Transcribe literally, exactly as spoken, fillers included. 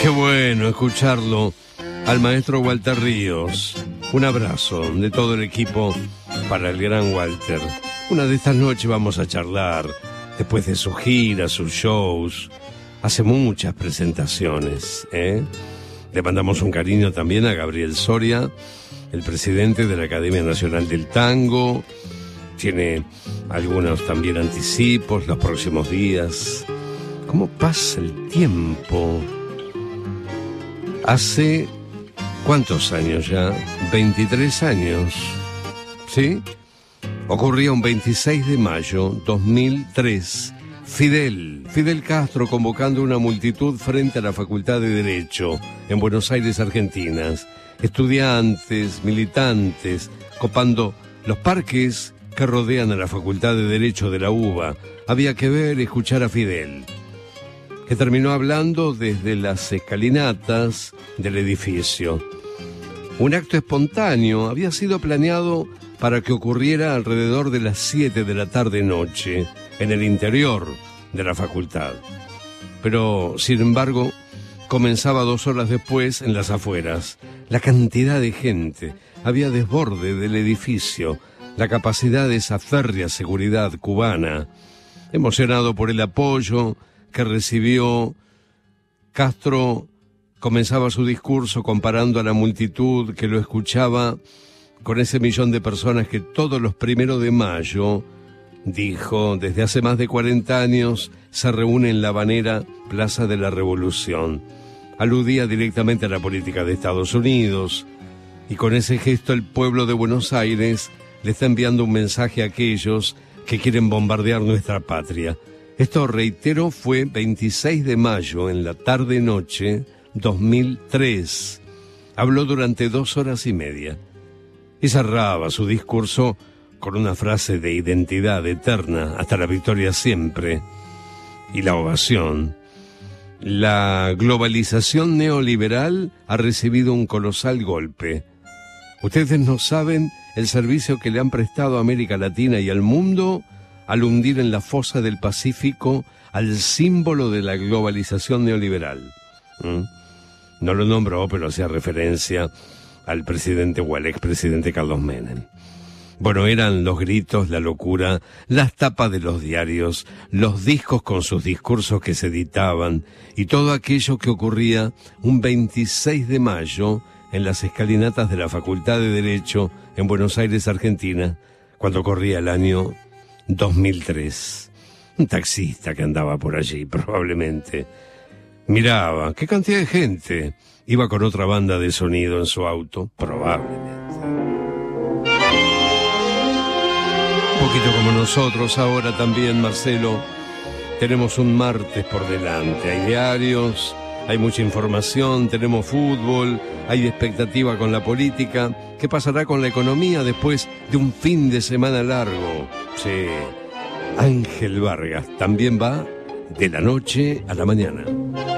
Qué bueno escucharlo al maestro Walter Ríos. Un abrazo de todo el equipo para el gran Walter. Una de estas noches vamos a charlar después de su gira, sus shows. Hace muchas presentaciones, ¿eh? Le mandamos un cariño también a Gabriel Soria, el presidente de la Academia Nacional del Tango. Tiene algunos también anticipos los próximos días. ¿Cómo pasa el tiempo? Hace, ¿cuántos años ya? veintitrés años, ¿sí? Ocurría un veintiséis de mayo de dos mil tres. Fidel, Fidel Castro convocando una multitud frente a la Facultad de Derecho en Buenos Aires, Argentina. Estudiantes, militantes, copando los parques que rodean a la Facultad de Derecho de la UBA. Había que ver y escuchar a Fidel, que terminó hablando desde las escalinatas del edificio. Un acto espontáneo había sido planeado para que ocurriera alrededor de las siete de la tarde-noche, en el interior de la facultad. Pero, sin embargo, comenzaba dos horas después en las afueras. La cantidad de gente, había desborde del edificio, la capacidad de esa férrea seguridad cubana. Emocionado por el apoyo que recibió, Castro comenzaba su discurso comparando a la multitud que lo escuchaba con ese millón de personas que todos los primeros de mayo, dijo, desde hace más de cuarenta años, se reúne en La Habanera, Plaza de la Revolución. Aludía directamente a la política de Estados Unidos, y con ese gesto el pueblo de Buenos Aires le está enviando un mensaje a aquellos que quieren bombardear nuestra patria. Esto, reitero, fue veintiséis de mayo, en la tarde-noche, dos mil tres. Habló durante dos horas y media, y cerraba su discurso con una frase de identidad eterna, hasta la victoria siempre, y la ovación. La globalización neoliberal ha recibido un colosal golpe. Ustedes no saben el servicio que le han prestado a América Latina y al mundo al hundir en la fosa del Pacífico al símbolo de la globalización neoliberal. ¿Mm? No lo nombró, pero hacía referencia al presidente o al expresidente Carlos Menem. Bueno, eran los gritos, la locura, las tapas de los diarios, los discos con sus discursos que se editaban y todo aquello que ocurría un veintiséis de mayo en las escalinatas de la Facultad de Derecho en Buenos Aires, Argentina, cuando corría el año dos mil tres. Un taxista que andaba por allí, probablemente. Miraba, qué cantidad de gente. Iba con otra banda de sonido en su auto, probablemente. Un poquito como nosotros ahora también, Marcelo. Tenemos un martes por delante. Hay diarios, hay mucha información, tenemos fútbol, hay expectativa con la política. ¿Qué pasará con la economía después de un fin de semana largo? Sí, Ángel Vargas también va de la noche a la mañana.